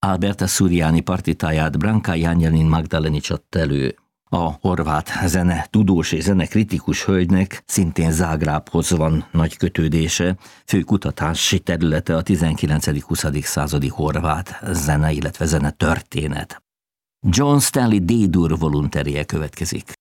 Alberta Suriani partitáját Branka Janjelin Magdalenics adta elő. A horvát zene tudós és zenekritikus hölgynek szintén Zágrábhoz van nagy kötődése, fő kutatási területe a 19.-20. századi horvát zene, illetve zene történet. John Stanley D-dur voluntarie következik.